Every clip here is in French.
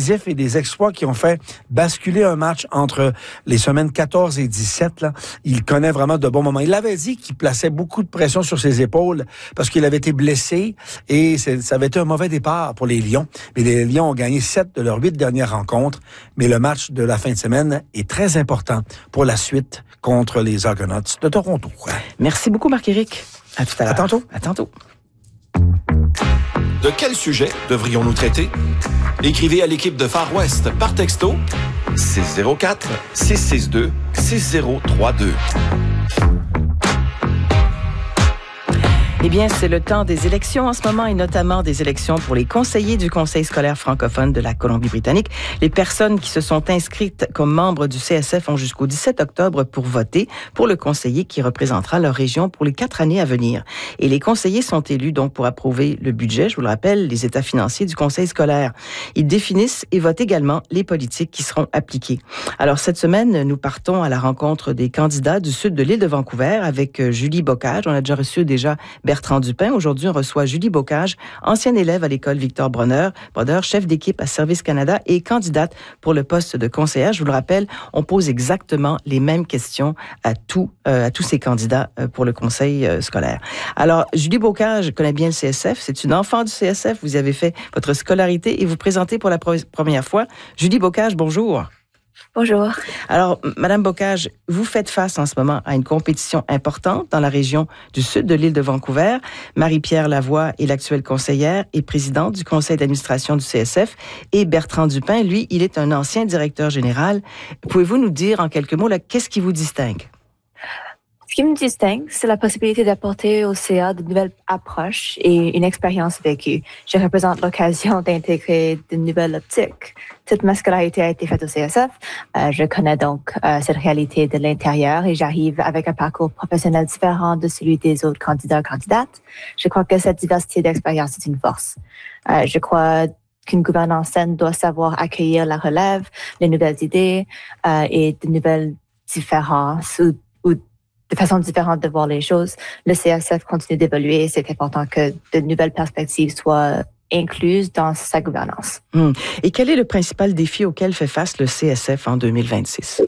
décisifs et des exploits qui ont fait basculer un match entre les semaines 14 et 17. Là. Il connaît vraiment de bons moments. Il avait dit qu'il plaçait beaucoup de pression sur ses épaules parce qu'il avait été blessé et ça avait été un mauvais départ pour les Lions. Mais les Lions ont gagné 7 de leurs 8 dernières rencontres. Mais le match de la fin de semaine est très important pour la suite contre les Argonauts de Toronto. Merci beaucoup, Marc-Éric. À tout à l'heure. À tantôt. À tantôt. De quel sujet devrions-nous traiter? Écrivez à l'équipe de Far West par texto 604-662-6032. Eh bien, c'est le temps des élections en ce moment et notamment des élections pour les conseillers du Conseil scolaire francophone de la Colombie-Britannique. Les personnes qui se sont inscrites comme membres du CSF ont jusqu'au 17 octobre pour voter pour le conseiller qui représentera leur région pour les 4 années à venir. Et les conseillers sont élus donc pour approuver le budget, je vous le rappelle, les états financiers du Conseil scolaire. Ils définissent et votent également les politiques qui seront appliquées. Alors, cette semaine, nous partons à la rencontre des candidats du sud de l'île de Vancouver avec Julie Bocage. On a déjà reçu Bertrand Dupin. Aujourd'hui, on reçoit Julie Bocage, ancienne élève à l'école Victor Bronner, chef d'équipe à Service Canada et candidate pour le poste de conseillère. Je vous le rappelle, on pose exactement les mêmes questions à tous ces candidats pour le conseil scolaire. Alors, Julie Bocage connaît bien le CSF. C'est une enfant du CSF. Vous y avez fait votre scolarité et vous présentez pour la première fois. Julie Bocage, bonjour. Bonjour. Alors, Madame Bocage, vous faites face en ce moment à une compétition importante dans la région du sud de l'île de Vancouver. Marie-Pierre Lavoie est l'actuelle conseillère et présidente du conseil d'administration du CSF. Et Bertrand Dupin, lui, il est un ancien directeur général. Pouvez-vous nous dire en quelques mots, là, qu'est-ce qui vous distingue? Ce qui me distingue, c'est la possibilité d'apporter au CA de nouvelles approches et une expérience vécue. Je représente l'occasion d'intégrer de nouvelles optiques. Toute ma scolarité a été faite au CSF. Je connais donc cette réalité de l'intérieur et j'arrive avec un parcours professionnel différent de celui des autres candidats et candidates. Je crois que cette diversité d'expérience est une force. Je crois qu'une gouvernance saine doit savoir accueillir la relève, les nouvelles idées et de nouvelles différences ou de façon différente de voir les choses. Le CSF continue d'évoluer et c'est important que de nouvelles perspectives soient incluses dans sa gouvernance. Et quel est le principal défi auquel fait face le CSF en 2026?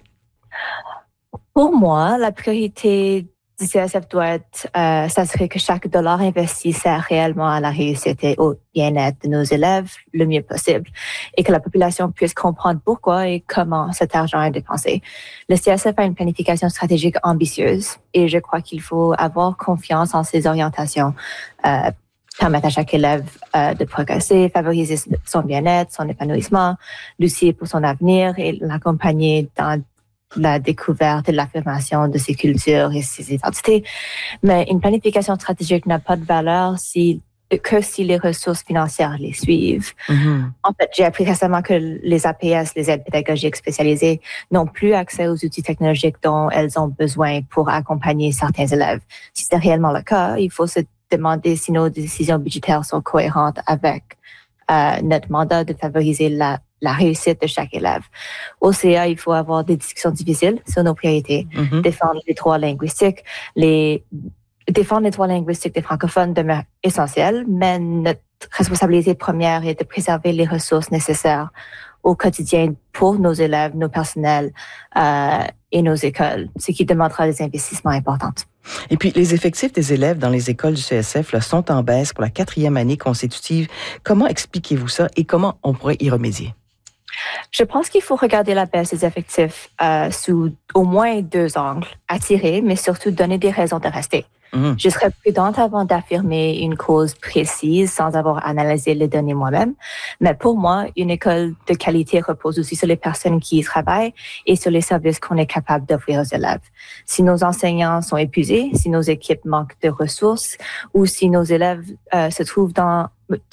Pour moi, la priorité du CSF doit être s'assurer que chaque dollar investi sert réellement à la réussite et au bien-être de nos élèves le mieux possible et que la population puisse comprendre pourquoi et comment cet argent est dépensé. Le CSF a une planification stratégique ambitieuse et je crois qu'il faut avoir confiance en ses orientations, permettre à chaque élève de progresser, favoriser son bien-être, son épanouissement, lutter pour son avenir et l'accompagner dans la découverte et l'affirmation de ses cultures et ses identités. Mais une planification stratégique n'a pas de valeur que si les ressources financières les suivent. En fait, j'ai appris récemment que les APS, les aides pédagogiques spécialisées, n'ont plus accès aux outils technologiques dont elles ont besoin pour accompagner certains élèves. Si c'est réellement le cas, il faut se demander si nos décisions budgétaires sont cohérentes avec notre mandat de favoriser la réussite de chaque élève. Au CA, il faut avoir des discussions difficiles sur nos priorités, défendre les droits linguistiques. Défendre les droits linguistiques des francophones demeure essentiel, mais notre responsabilité première est de préserver les ressources nécessaires au quotidien pour nos élèves, nos personnels et nos écoles, ce qui demandera des investissements importants. Et puis, les effectifs des élèves dans les écoles du CSF là, sont en baisse pour la 4e année consécutive. Comment expliquez-vous ça et comment on pourrait y remédier? Je pense qu'il faut regarder la baisse des effectifs sous au moins 2 angles. Attirer, mais surtout donner des raisons de rester. Je serais prudente avant d'affirmer une cause précise sans avoir analysé les données moi-même. Mais pour moi, une école de qualité repose aussi sur les personnes qui y travaillent et sur les services qu'on est capable d'offrir aux élèves. Si nos enseignants sont épuisés, si nos équipes manquent de ressources ou si nos élèves se trouvent dans...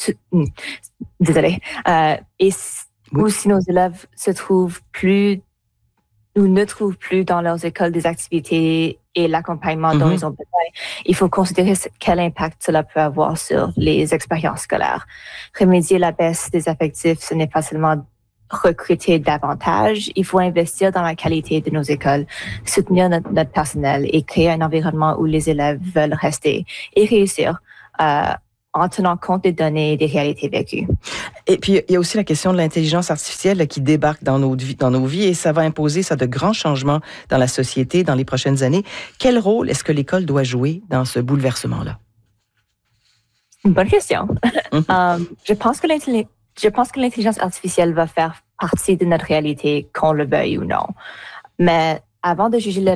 ou si nos élèves se trouvent plus ou ne trouvent plus dans leurs écoles des activités et l'accompagnement dont ils ont besoin, il faut considérer quel impact cela peut avoir sur les expériences scolaires. Remédier la baisse des effectifs, ce n'est pas seulement recruter davantage, il faut investir dans la qualité de nos écoles, soutenir notre personnel et créer un environnement où les élèves veulent rester et réussir en tenant compte des données et des réalités vécues. Et puis, il y a aussi la question de l'intelligence artificielle là, qui débarque dans nos vies et ça va imposer de grands changements dans la société dans les prochaines années. Quel rôle est-ce que l'école doit jouer dans ce bouleversement-là? Une bonne question. Je pense que l'intelligence artificielle va faire partie de notre réalité, qu'on le veuille ou non. Mais avant de juger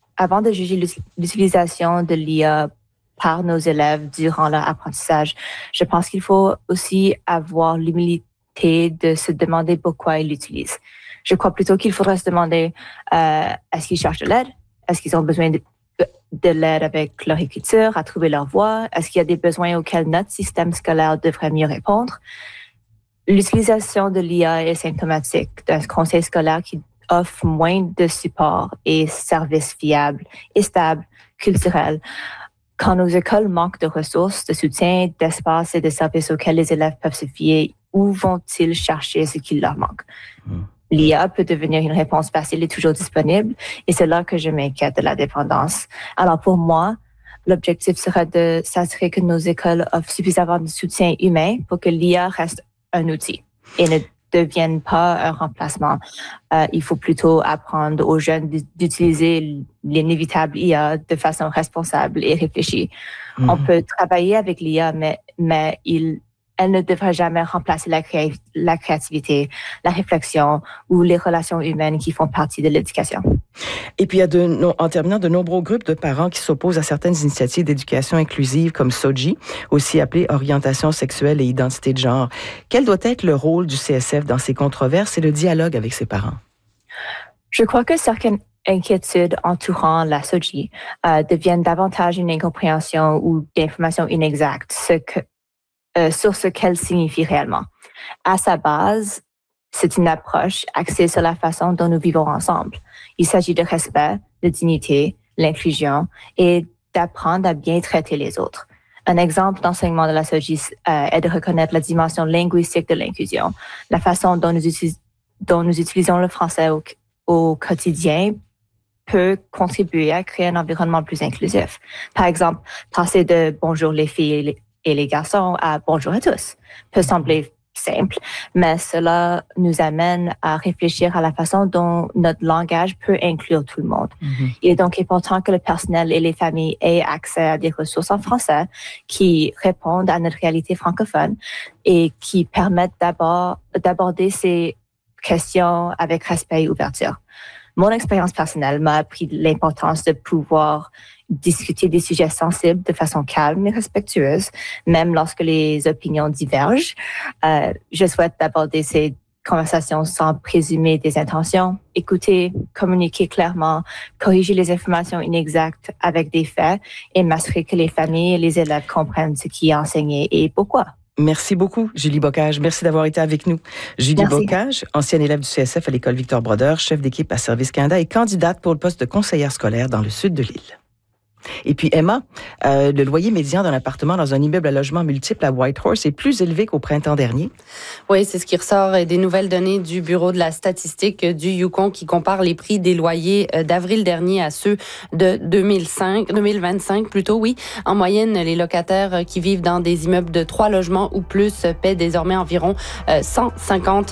l'utilisation de l'IA par nos élèves durant leur apprentissage, je pense qu'il faut aussi avoir l'humilité de se demander pourquoi ils l'utilisent. Je crois plutôt qu'il faudrait se demander est-ce qu'ils cherchent de l'aide? Est-ce qu'ils ont besoin de l'aide avec leur écriture, à trouver leur voix? Est-ce qu'il y a des besoins auxquels notre système scolaire devrait mieux répondre? L'utilisation de l'IA est symptomatique d'un conseil scolaire qui offre moins de support et services fiables et stables, culturels. Quand nos écoles manquent de ressources, de soutien, d'espace et de services auxquels les élèves peuvent se fier, où vont-ils chercher ce qui leur manque? L'IA peut devenir une réponse facile et toujours disponible, et c'est là que je m'inquiète de la dépendance. Alors pour moi, l'objectif sera de s'assurer que nos écoles offrent suffisamment de soutien humain pour que l'IA reste un outil et ne devienne pas un remplacement. Il faut plutôt apprendre aux jeunes d'utiliser l'inévitable IA de façon responsable et réfléchie. On peut travailler avec l'IA, mais elle ne devrait jamais remplacer la créativité, la réflexion ou les relations humaines qui font partie de l'éducation. Et puis, il y a en terminant, de nombreux groupes de parents qui s'opposent à certaines initiatives d'éducation inclusive comme SOGI, aussi appelée orientation sexuelle et identité de genre. Quel doit être le rôle du CSF dans ces controverses et le dialogue avec ses parents? Je crois que certaines inquiétudes entourant la SOGI deviennent davantage une incompréhension ou d'informations inexactes sur ce qu'elle signifie réellement. À sa base, c'est une approche axée sur la façon dont nous vivons ensemble. Il s'agit de respect, de dignité, l'inclusion et d'apprendre à bien traiter les autres. Un exemple d'enseignement de la SOGI est de reconnaître la dimension linguistique de l'inclusion. La façon dont nous utilisons le français au quotidien peut contribuer à créer un environnement plus inclusif. Par exemple, passer de « bonjour les filles » et les garçons à « bonjour à tous » peut sembler simple, mais cela nous amène à réfléchir à la façon dont notre langage peut inclure tout le monde. Il est donc important que le personnel et les familles aient accès à des ressources en français qui répondent à notre réalité francophone et qui permettent d'aborder ces questions avec respect et ouverture. Mon expérience personnelle m'a appris l'importance de pouvoir discuter des sujets sensibles de façon calme et respectueuse, même lorsque les opinions divergent. Je souhaite aborder ces conversations sans présumer des intentions, écouter, communiquer clairement, corriger les informations inexactes avec des faits et m'assurer que les familles et les élèves comprennent ce qui est enseigné et pourquoi. Merci beaucoup, Julie Bocage. Merci d'avoir été avec nous. Julie Bocage, ancienne élève du CSF à l'école Victor Brodeur, chef d'équipe à Service Canada et candidate pour le poste de conseillère scolaire dans le sud de l'île. Et puis Emma, le loyer médian d'un appartement dans un immeuble à logement multiple à Whitehorse est plus élevé qu'au printemps dernier. Oui, c'est ce qui ressort des nouvelles données du Bureau de la statistique du Yukon qui compare les prix des loyers d'avril dernier à ceux de 2025 plutôt, oui. En moyenne, les locataires qui vivent dans des immeubles de 3 logements ou plus paient désormais environ $50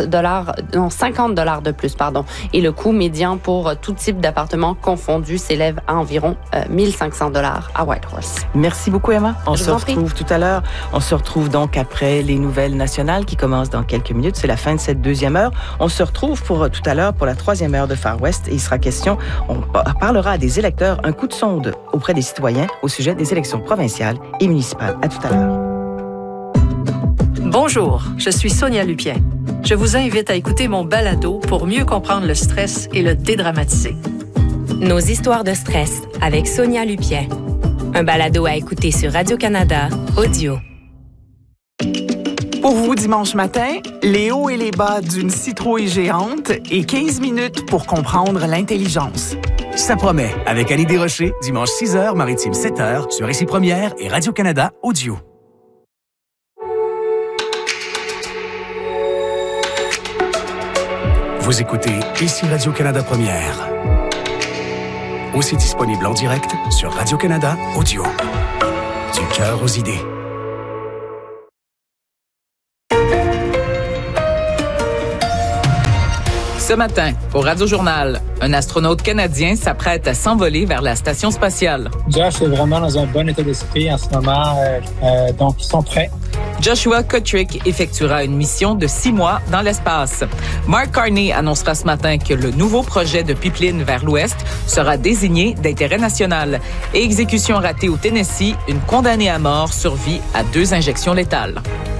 de plus, pardon. Et le coût médian pour tout type d'appartement confondu s'élève à environ $1,500 à Whitehorse. Merci beaucoup, Emma. On se retrouve tout à l'heure. On se retrouve donc après les nouvelles nationales qui commencent dans quelques minutes. C'est la fin de cette deuxième heure. On se retrouve pour tout à l'heure pour la troisième heure de Far West et il sera question, on parlera à des électeurs, un coup de sonde auprès des citoyens au sujet des élections provinciales et municipales. À tout à l'heure. Bonjour, je suis Sonia Lupien. Je vous invite à écouter mon balado pour mieux comprendre le stress et le dédramatiser. Nos histoires de stress avec Sonia Lupien. Un balado à écouter sur Radio-Canada Audio. Pour vous, dimanche matin, les hauts et les bas d'une citrouille géante et 15 minutes pour comprendre l'intelligence. Ça promet, avec Annie Desrochers, dimanche 6h, maritime 7h, sur Ici Première et Radio-Canada Audio. Vous écoutez Ici Radio-Canada Première. Aussi disponible en direct sur Radio-Canada Audio. Du cœur aux idées. Ce matin, au Radio Journal, un astronaute canadien s'apprête à s'envoler vers la station spatiale. Josh est vraiment dans un bon état d'esprit en ce moment, donc ils sont prêts. Joshua Kotrick effectuera une mission de 6 mois dans l'espace. Mark Carney annoncera ce matin que le nouveau projet de pipeline vers l'Ouest sera désigné d'intérêt national. Et exécution ratée au Tennessee, une condamnée à mort survit à 2 injections létales.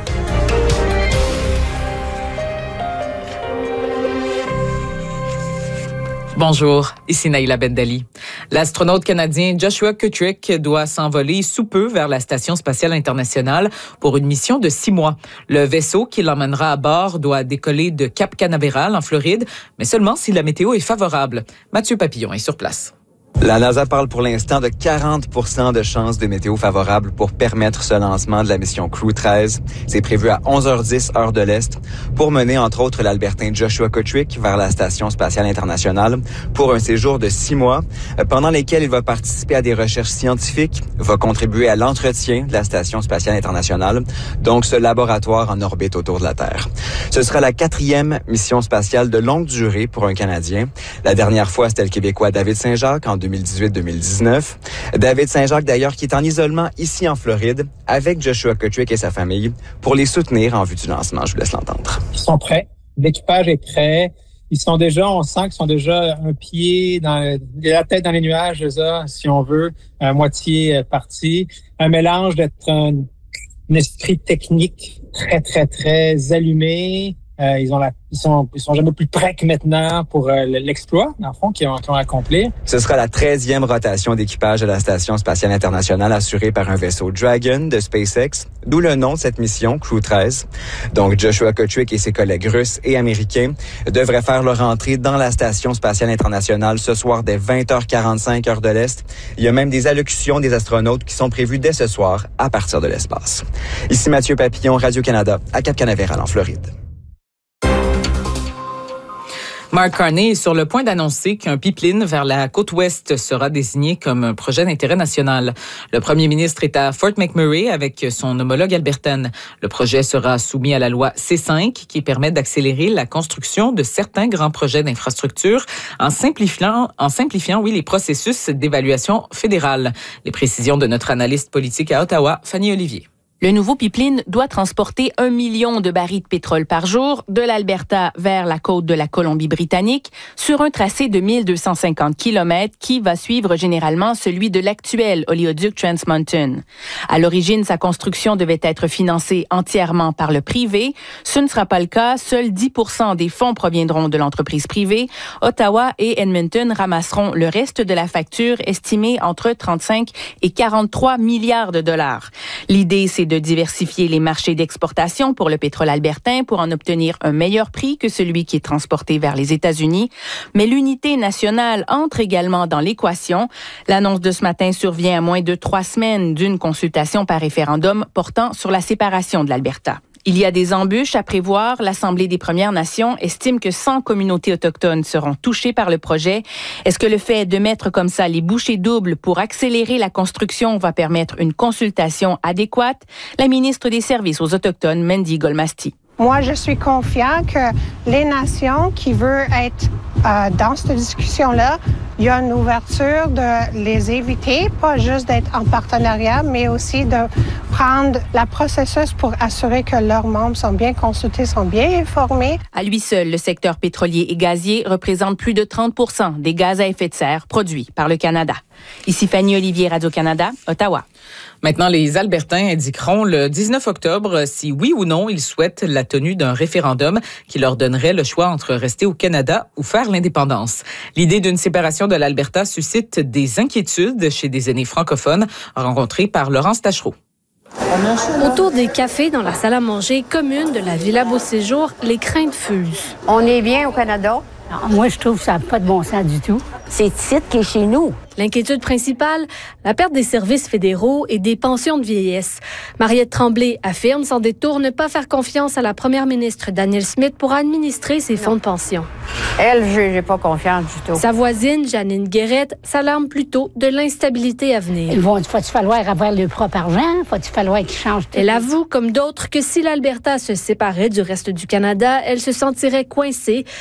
Bonjour, ici Naïla Bendali. L'astronaute canadien Joshua Kotrick doit s'envoler sous peu vers la Station spatiale internationale pour une mission de 6 mois. Le vaisseau qui l'emmènera à bord doit décoller de Cap Canaveral en Floride, mais seulement si la météo est favorable. Mathieu Papillon est sur place. La NASA parle pour l'instant de 40% de chances de météo favorable pour permettre ce lancement de la mission Crew 13. C'est prévu à 11h10 heure de l'Est pour mener entre autres l'Albertain Joshua Kotrick vers la Station spatiale internationale pour un séjour de 6 mois pendant lesquels il va participer à des recherches scientifiques, va contribuer à l'entretien de la Station spatiale internationale, donc ce laboratoire en orbite autour de la Terre. Ce sera la 4e mission spatiale de longue durée pour un Canadien. La dernière fois, c'était le Québécois David Saint-Jacques en 2018-2019. David Saint-Jacques, d'ailleurs, qui est en isolement ici en Floride avec Joshua Kotrick et sa famille pour les soutenir en vue du lancement. Je vous laisse l'entendre. Ils sont prêts. L'équipage est prêt. Ils sont déjà, on sent qu'ils sont déjà un pied dans la tête dans les nuages, ça, si on veut, à moitié parti. Un mélange d'être un esprit technique très, très, très allumé. Ils sont jamais plus prêts que maintenant pour l'exploit, dans le fond, qu'ils ont accompli. Ce sera la 13e rotation d'équipage de la Station spatiale internationale assurée par un vaisseau Dragon de SpaceX, d'où le nom de cette mission, Crew 13. Donc, Joshua Kotrick et ses collègues russes et américains devraient faire leur entrée dans la Station spatiale internationale ce soir dès 20h45 heure de l'Est. Il y a même des allocutions des astronautes qui sont prévues dès ce soir à partir de l'espace. Ici Mathieu Papillon, Radio-Canada, à Cap Canaveral en Floride. Mark Carney est sur le point d'annoncer qu'un pipeline vers la côte ouest sera désigné comme un projet d'intérêt national. Le premier ministre est à Fort McMurray avec son homologue albertaine. Le projet sera soumis à la loi C5 qui permet d'accélérer la construction de certains grands projets d'infrastructure en simplifiant les processus d'évaluation fédérale. Les précisions de notre analyste politique à Ottawa, Fanny Olivier. Le nouveau pipeline doit transporter 1 million de barils de pétrole par jour de l'Alberta vers la côte de la Colombie-Britannique sur un tracé de 1250 km qui va suivre généralement celui de l'actuel oléoduc Trans Mountain. À l'origine, sa construction devait être financée entièrement par le privé. Ce ne sera pas le cas. Seuls 10% des fonds proviendront de l'entreprise privée. Ottawa et Edmonton ramasseront le reste de la facture estimée entre 35 et 43 milliards de dollars. L'idée, c'est de diversifier les marchés d'exportation pour le pétrole albertain pour en obtenir un meilleur prix que celui qui est transporté vers les États-Unis. Mais l'unité nationale entre également dans l'équation. L'annonce de ce matin survient à moins de 3 semaines d'une consultation par référendum portant sur la séparation de l'Alberta. Il y a des embûches à prévoir. L'Assemblée des Premières Nations estime que 100 communautés autochtones seront touchées par le projet. Est-ce que le fait de mettre comme ça les bouchées doubles pour accélérer la construction va permettre une consultation adéquate? La ministre des Services aux Autochtones, Mandy Golmasti. Moi, je suis confiant que les nations qui veulent être dans cette discussion-là, il y a une ouverture de les éviter, pas juste d'être en partenariat, mais aussi de prendre le processus pour assurer que leurs membres sont bien consultés, sont bien informés. À lui seul, le secteur pétrolier et gazier représente plus de 30% des gaz à effet de serre produits par le Canada. Ici Fanny Olivier, Radio-Canada, Ottawa. Maintenant, les Albertains indiqueront le 19 octobre si oui ou non ils souhaitent la tenue d'un référendum qui leur donnerait le choix entre rester au Canada ou faire l'indépendance. L'idée d'une séparation de l'Alberta suscite des inquiétudes chez des aînés francophones rencontrés par Laurence Tachereau. Autour des cafés dans la salle à manger commune de la Villa Beau-Séjour, les craintes fusent. On est bien au Canada. Non, moi, je trouve que ça n'a pas de bon sens du tout. C'est ici qui est chez nous. L'inquiétude principale, la perte des services fédéraux et des pensions de vieillesse. Mariette Tremblay affirme sans détour ne pas faire confiance à la première ministre Danielle Smith pour administrer ses fonds de pension. Elle, j'ai pas confiance du tout. Sa voisine, Janine Guérette, s'alarme plutôt de l'instabilité à venir. Faut-il falloir avoir le propre argent? Faut-il falloir qu'ils changent tout? Elle avoue, comme d'autres, que si l'Alberta se séparait du reste du Canada, elle se sentirait coincée